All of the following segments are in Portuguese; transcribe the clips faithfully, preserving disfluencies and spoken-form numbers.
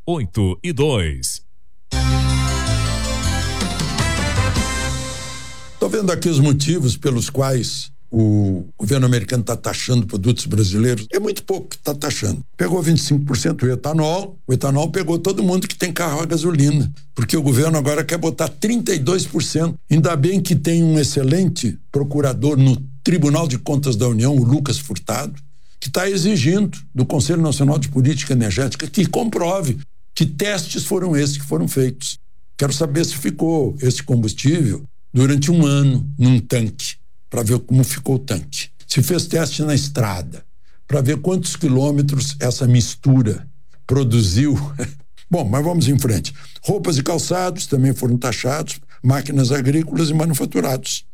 oito e dois. Estou vendo aqui os motivos pelos quais o governo americano está taxando produtos brasileiros. É muito pouco que está taxando. Pegou vinte e cinco por cento o etanol. O etanol pegou todo mundo que tem carro a gasolina. Porque o governo agora quer botar trinta e dois por cento. Ainda bem que tem um excelente procurador no Tribunal de Contas da União, o Lucas Furtado, que está exigindo do Conselho Nacional de Política Energética que comprove que testes foram esses que foram feitos. Quero saber se ficou esse combustível durante um ano num tanque, para ver como ficou o tanque. Se fez teste na estrada, para ver quantos quilômetros essa mistura produziu. Bom, mas vamos em frente. Roupas e calçados também foram taxados, máquinas agrícolas e manufaturados.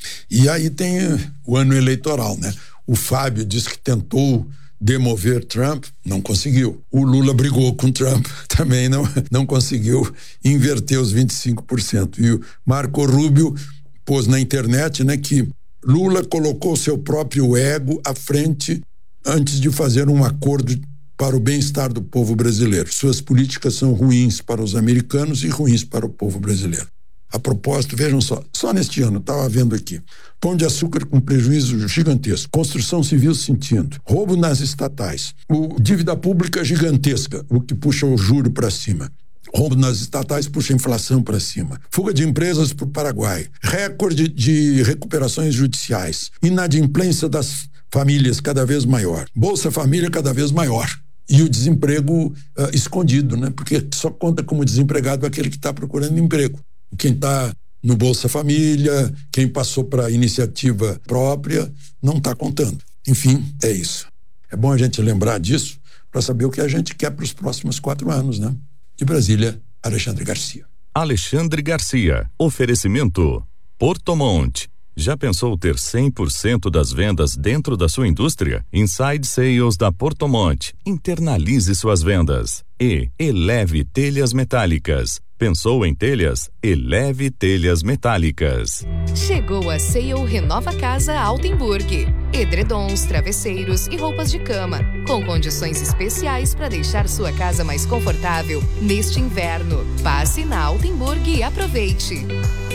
E aí tem o ano eleitoral, né? O Fábio disse que tentou demover Trump, não conseguiu. O Lula brigou com Trump, também não, não conseguiu inverter os vinte e cinco por cento. E o Marco Rubio pôs na internet, né, que Lula colocou seu próprio ego à frente antes de fazer um acordo para o bem-estar do povo brasileiro. Suas políticas são ruins para os americanos e ruins para o povo brasileiro. A propósito, vejam só, só neste ano, estava vendo aqui, Pão de Açúcar com prejuízo gigantesco, construção civil sentindo, roubo nas estatais, o, dívida pública gigantesca, o que puxa o juro para cima. Roubo nas estatais puxa a inflação para cima. Fuga de empresas para o Paraguai. Recorde de recuperações judiciais. Inadimplência das famílias cada vez maior. Bolsa Família cada vez maior. E o desemprego uh, escondido, né? Porque só conta como desempregado aquele que está procurando emprego. Quem está no Bolsa Família, quem passou para iniciativa própria, não está contando. Enfim, é isso. É bom a gente lembrar disso para saber o que a gente quer para os próximos quatro anos, né? De Brasília, Alexandre Garcia. Alexandre Garcia. Oferecimento Porto Monte. Já pensou ter cem por cento das vendas dentro da sua indústria? Inside Sales da Porto Monte. Internalize suas vendas. E Eleve Telhas Metálicas. Pensou em telhas? Eleve Telhas Metálicas. Chegou a Sale Renova Casa Altenburg. Edredons, travesseiros e roupas de cama, com condições especiais para deixar sua casa mais confortável neste inverno. Passe na Altenburg e aproveite.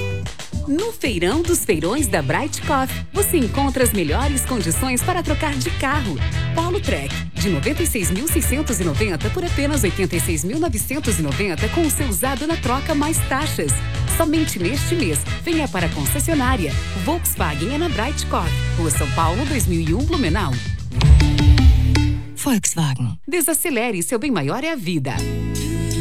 No Feirão dos Feirões da Bright Coffee, você encontra as melhores condições para trocar de carro. Polo Trek, de noventa e seis mil seiscentos e noventa por apenas oitenta e seis mil novecentos e noventa com o seu usado na troca mais taxas. Somente neste mês, venha para a concessionária. Volkswagen é na Bright Coffee, Rua São Paulo, dois mil e um, Blumenau. Volkswagen. Desacelere, seu bem maior é a vida.